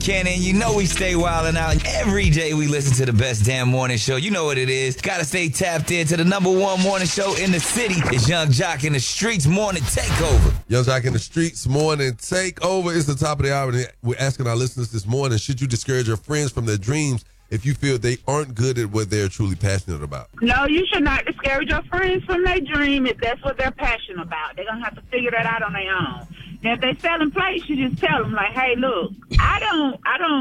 Cannon, you know we stay wildin' out. Every day we listen to the best damn morning show. You know what it is. Gotta stay tapped into the number one morning show in the city. It's Young Jock in the Streets Morning Takeover. Young Jock in the Streets Morning Takeover. It's the top of the hour. And we're asking our listeners this morning, should you discourage your friends from their dreams if you feel they aren't good at what they're truly passionate about? No, you should not discourage your friends from their dream if that's what they're passionate about. They're going to have to figure that out on their own. Now, if they selling plates, you just tell them, like, hey, look, I don't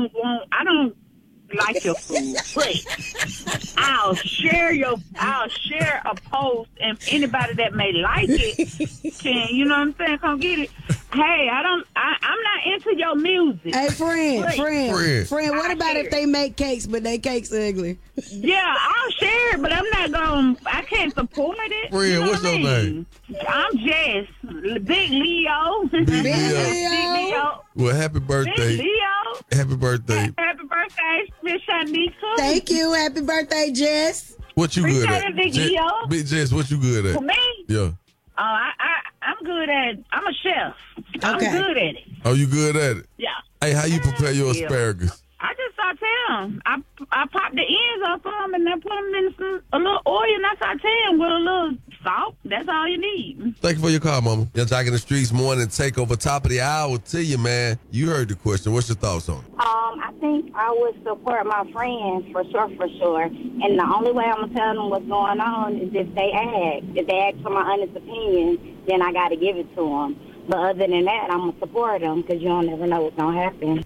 like your food, but I'll share a post, and anybody that may like it can, you know what I'm saying, come get it. Hey, I'm not into your music. Hey, friend, what about if they make cakes, but they cakes ugly? Yeah, I'll share it, but I can't support it. Friend, you know what's your name? I'm Jess. Big Leo. Big Leo. Well, happy birthday. Big Leo. Happy birthday. Happy birthday, Miss Shanika. Thank you. Happy birthday, Jess. What you good at? Big Leo. Big Jess, what you good at? For me? Yeah. I'm good at I'm a chef. Okay. I'm good at it. Oh, you good at it? Yeah. Hey, how you prepare your asparagus? I just saute them. I pop the ends off of them and then put them in a little oil and I saute them with a little salt. That's all you need. Thank you for your call, Mama. Young Jock in the Streets Morning Takeover, top of the hour to you, man. You heard the question. What's your thoughts on it? I think I would support my friends for sure. And the only way I'm going to tell them what's going on is if they ask. If they ask for my honest opinion, then I got to give it to them. But other than that, I'm going to support them because you don't never know what's going to happen.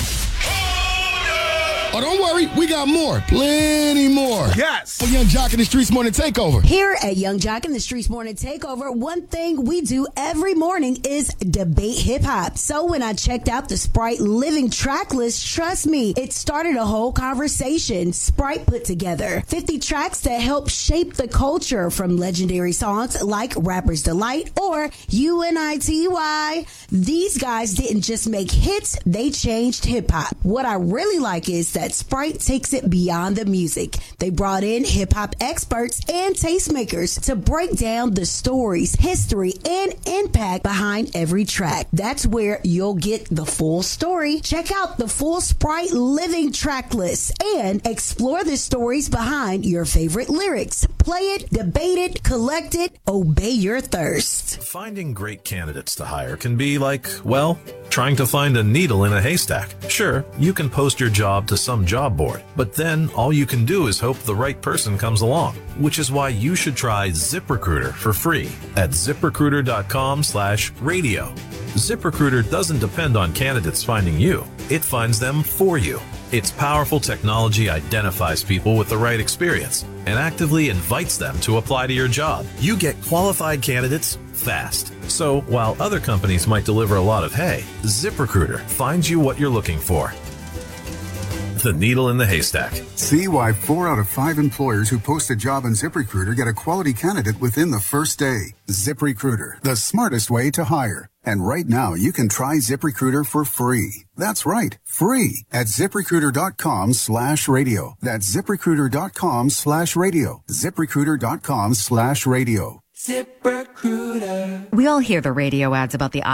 Oh, don't worry. We got more. Plenty more. Yes. For Young Jock in the Streets Morning Takeover. Here at Young Jock in the Streets Morning Takeover, one thing we do every morning is debate hip-hop. So when I checked out the Sprite Living track list, trust me, it started a whole conversation. Sprite put together 50 tracks that help shape the culture, from legendary songs like Rapper's Delight or UNITY. These guys didn't just make hits, they changed hip-hop. What I really like is that Sprite takes it beyond the music. They brought in hip-hop experts and tastemakers to break down the stories, history, and impact behind every track. That's where you'll get the full story. Check out the full Sprite Living track list and explore the stories behind your favorite lyrics. Play it, debate it, collect it, obey your thirst. Finding great candidates to hire can be like, well, trying to find a needle in a haystack. Sure, you can post your job to some job board, but then all you can do is hope the right person comes along, which is why you should try ZipRecruiter for free at ZipRecruiter.com/radio. ZipRecruiter doesn't depend on candidates finding you. It finds them for you. Its powerful technology identifies people with the right experience and actively invites them to apply to your job. You get qualified candidates fast. So while other companies might deliver a lot of hay, ZipRecruiter finds you what you're looking for. The needle in the haystack. See why 4 out of 5 employers who post a job on ZipRecruiter get a quality candidate within the first day. ZipRecruiter, the smartest way to hire. And right now, you can try ZipRecruiter for free. That's right, free at ZipRecruiter.com/radio. That's ZipRecruiter.com/radio. ZipRecruiter.com/radio. ZipRecruiter. We all hear the radio ads about the